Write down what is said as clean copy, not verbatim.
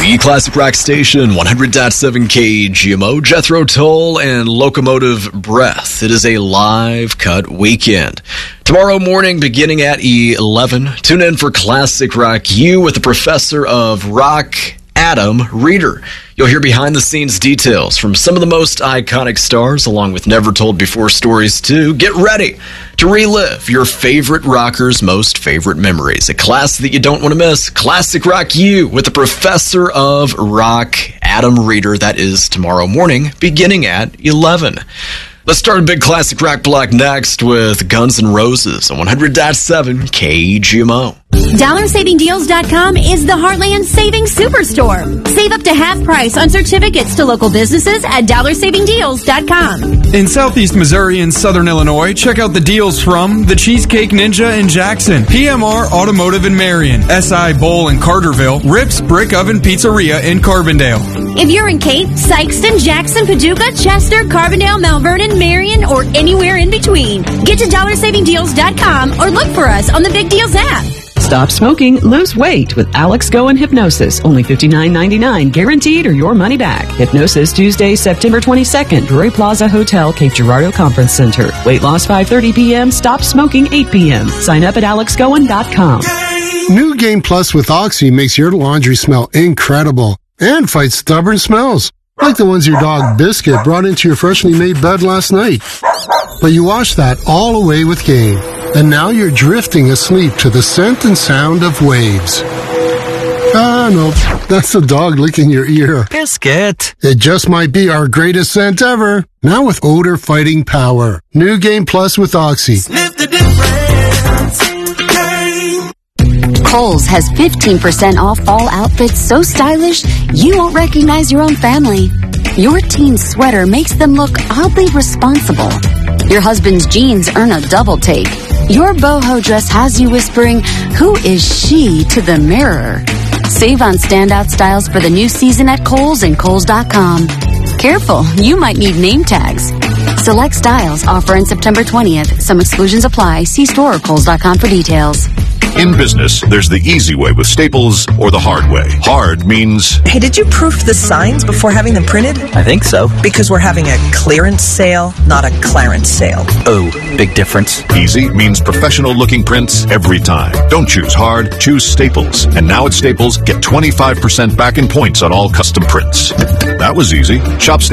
The Classic Rock Station, 100.7 KGMO, Jethro Tull, and Locomotive Breath. It is a live cut weekend. Tomorrow morning, beginning at 11, tune in for Classic Rock U with the professor of rock, Adam Reeder. You'll hear behind-the-scenes details from some of the most iconic stars, along with never-told-before stories, too. Get ready to relive your favorite rockers' most favorite memories. A class that you don't want to miss. Classic Rock U with the professor of rock, Adam Reeder. That is tomorrow morning, beginning at 11. Let's start a big classic rock block next with Guns N' Roses on 100.7 KGMO. DollarSavingDeals.com is the Heartland Savings Superstore. Save up to half price on certificates to local businesses at DollarSavingDeals.com. In Southeast Missouri and Southern Illinois, check out the deals from the Cheesecake Ninja in Jackson, PMR Automotive in Marion, SI Bowl in Carterville, Rips Brick Oven Pizzeria in Carbondale. If you're in Kate, Sykeston, Jackson, Paducah, Chester, Carbondale, Mount Vernon, Marion, or anywhere in between, get to DollarSavingDeals.com or look for us on the Big Deals app. Stop smoking, lose weight with Alex Goen Hypnosis. Only $59.99, guaranteed or your money back. Hypnosis Tuesday, September 22nd, Drury Plaza Hotel, Cape Girardeau Conference Center. Weight loss 5:30 p.m., stop smoking 8 p.m. Sign up at alexgoen.com. New Game Plus with Oxy makes your laundry smell incredible and fights stubborn smells, like the ones your dog Biscuit brought into your freshly made bed last night. But you washed that all away with Game, and now you're drifting asleep to the scent and sound of waves. Ah, no, that's the dog licking your ear. Biscuit. It just might be our greatest scent ever. Now with odor-fighting power. New Game Plus with Oxy. Sniff the difference. Kohl's has 15% off all outfits so stylish you won't recognize your own family. Your teen's sweater makes them look oddly responsible. Your husband's jeans earn a double take. Your boho dress has you whispering, "Who is she?" to the mirror. Save on standout styles for the new season at Kohl's and Kohl's.com. Careful, you might need name tags. Select styles offer in September 20th. Some exclusions apply. See store or Kohl's.com for details. In business, there's the easy way with Staples or the hard way. Hard means... Hey, did you proof the signs before having them printed? I think so. Because we're having a clearance sale, not a clarence sale. Oh, big difference. Easy means professional-looking prints every time. Don't choose hard, choose Staples. And now at Staples, get 25% back in points on all custom prints. That was easy. Shop